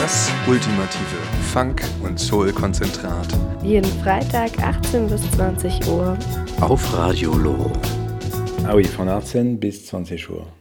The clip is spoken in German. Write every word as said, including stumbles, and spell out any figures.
Das ultimative Funk- und Soul-Konzentrat. Jeden Freitag achtzehn bis zwanzig Uhr. Auf Radio Loro. Ah oui, von achtzehn bis zwanzig Uhr.